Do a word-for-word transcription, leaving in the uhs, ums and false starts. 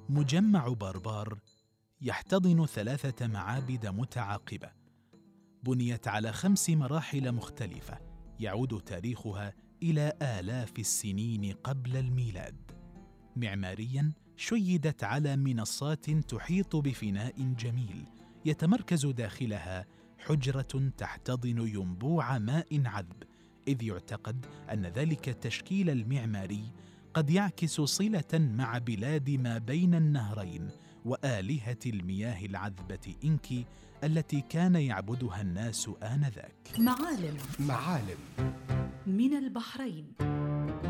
مجمع بربار يحتضن ثلاثة معابد متعاقبة بنيت على خمس مراحل مختلفة يعود تاريخها إلى آلاف السنين قبل الميلاد. معمارياً شيدت على منصات تحيط بفناء جميل يتمركز داخلها حجرة تحتضن ينبوع ماء عذب، إذ يعتقد أن ذلك التشكيل المعماري قد يعكس صلة مع بلاد ما بين النهرين وآلهة المياه العذبة إنكي التي كان يعبدها الناس آنذاك. معالم معالم من البحرين.